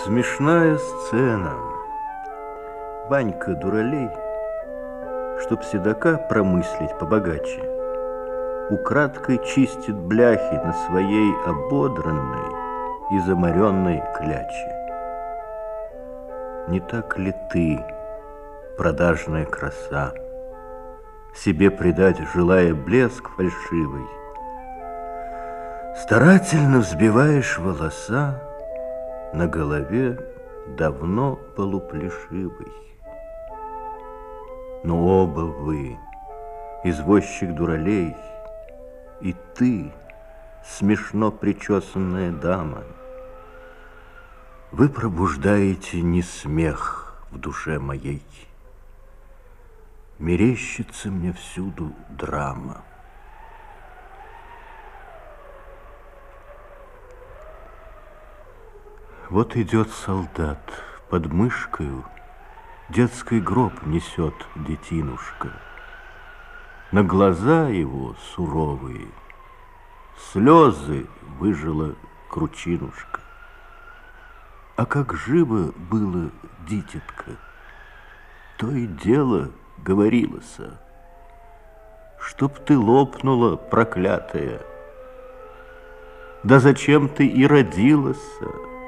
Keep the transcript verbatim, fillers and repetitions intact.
Смешная сцена. Ванька Дуралей, чтоб седока промыслить побогаче, украдкой чистит бляхи на своей ободранной и заморенной кляче. Не так ли ты, продажная краса, себе придать желая блеск фальшивый, старательно взбиваешь волоса на голове давно полуплешивый? Но оба вы, извозчик Дуралей, и ты, смешно причесанная дама, вы пробуждаете не смех в душе моей. Мерещится мне всюду драма. Вот идет солдат под мышкою, детский гроб несет детинушка. На глаза его суровые слезы выжила кручинушка. А как живо было дитятко, то и дело говорилося: чтоб ты лопнула, проклятая, да зачем ты и родилася?